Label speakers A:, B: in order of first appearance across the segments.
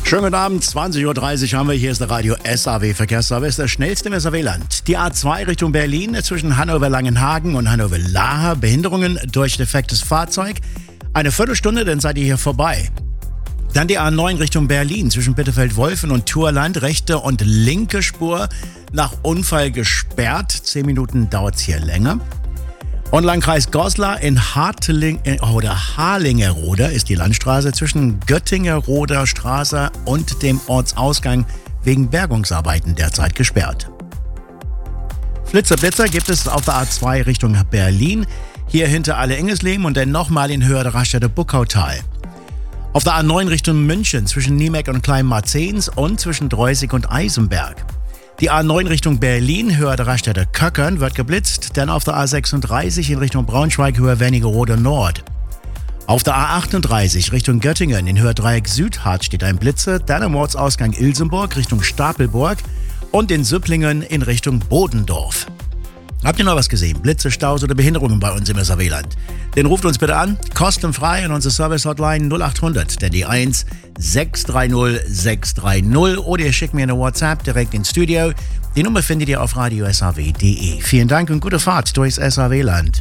A: Schönen guten Abend, 20.30 Uhr haben wir. Hier ist der Radio SAW Verkehrsservice, der schnellste im SAW-Land. Die A2 Richtung Berlin zwischen Hannover-Langenhagen und Hannover-Lahr. Behinderungen durch defektes Fahrzeug. Eine Viertelstunde, dann seid ihr hier vorbei. Dann die A9 Richtung Berlin zwischen Bitterfeld-Wolfen und Thurland. Rechte und linke Spur nach Unfall gesperrt. 10 Minuten dauert es hier länger. Und Landkreis Goslar in Harlingerode ist die Landstraße zwischen Göttingeroder Straße und dem Ortsausgang wegen Bergungsarbeiten derzeit gesperrt. Flitzer gibt es auf der A2 Richtung Berlin, hier hinter Alle-Engesleben und dann nochmal in Höhe der Raststätte Buckautal. Auf der A9 Richtung München zwischen Niemek und Kleinmarzens und zwischen Dreusig und Eisenberg. Die A9 Richtung Berlin, Höhe der Raststätte Köckern, wird geblitzt, dann auf der A36 in Richtung Braunschweig, Höhe Wernigerode Nord. Auf der A38 Richtung Göttingen in Höhe Dreieck Südhardt steht ein Blitzer, dann am Ortsausgang Ilsenburg Richtung Stapelburg und in Süpplingen in Richtung Bodendorf. Habt ihr noch was gesehen? Blitze, Staus oder Behinderungen bei uns im SAW-Land? Dann ruft uns bitte an, kostenfrei an unsere Service-Hotline 0800, denn die 1 630 630 oder ihr schickt mir eine WhatsApp direkt ins Studio. Die Nummer findet ihr auf radiosaw.de. Vielen Dank und gute Fahrt durchs SAW-Land.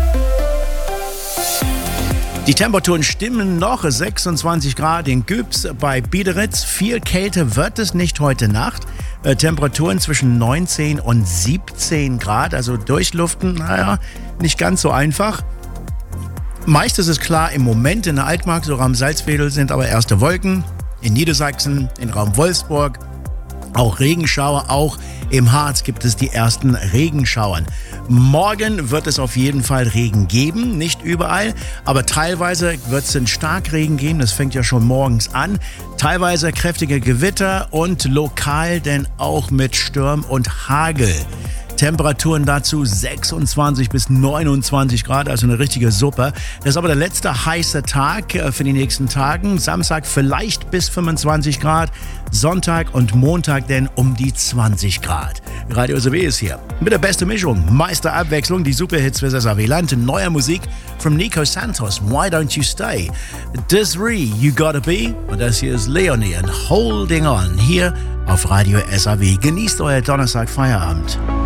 A: Die Temperaturen stimmen noch, 26 Grad in Gübs bei Biederitz. Viel Kälte wird es nicht heute Nacht. Temperaturen zwischen 19 und 17 Grad, also durchluften, nicht ganz so einfach. Meist ist es klar im Moment in der Altmark, so Raum Salzwedel sind aber erste Wolken. In Niedersachsen, in Raum Wolfsburg, auch Regenschauer, auch im Harz gibt es die ersten Regenschauern. Morgen wird es auf jeden Fall Regen geben, nicht überall, aber teilweise wird es einen Starkregen geben, das fängt ja schon morgens an. Teilweise kräftige Gewitter und lokal denn auch mit Sturm und Hagel. Temperaturen dazu 26 bis 29 Grad, also eine richtige Suppe. Das ist aber der letzte heiße Tag für die nächsten Tagen. Samstag vielleicht bis 25 Grad, Sonntag und Montag denn um die 20 Grad. Radio SAW ist hier mit der besten Mischung, Meisterabwechslung, die Superhits für das SAW-Land, neuer Musik von Nico Santos, Why Don't You Stay, Desiree, You Gotta Be und das hier ist Leonie and Holding On hier auf Radio SAW. Genießt euer Donnerstag Feierabend.